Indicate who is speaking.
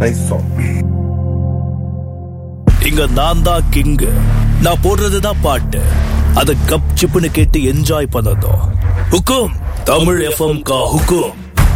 Speaker 1: Nice song.
Speaker 2: இங்க நான் தான் கிங்கு. நான் போடுறதுதான் பாட்டு. அத கப் சிப்புன்னு கேட்டு என்ஜாய் பண்ணதும். ஹுக்கும் தமிழ் எஃப்எம் கா ஹுக்கும்.